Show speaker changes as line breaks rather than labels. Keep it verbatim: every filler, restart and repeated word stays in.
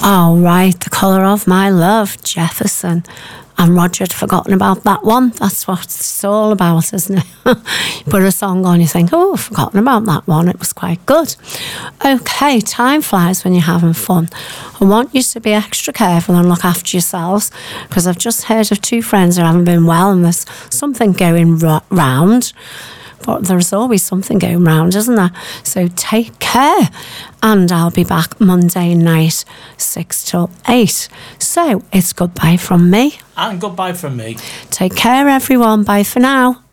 Oh, right, The Colour of My Love, Jefferson. And Roger had forgotten about that one. That's what it's all about, isn't it? You put a song on, you think, oh, I've forgotten about that one. It was quite good. Okay, time flies when you're having fun. I want you to be extra careful and look after yourselves, because I've just heard of two friends who haven't been well and there's something going r- round. But there's always something going round, isn't there? So take care. And I'll be back Monday night, six till eight. So it's goodbye from me.
And goodbye from me.
Take care, everyone. Bye for now.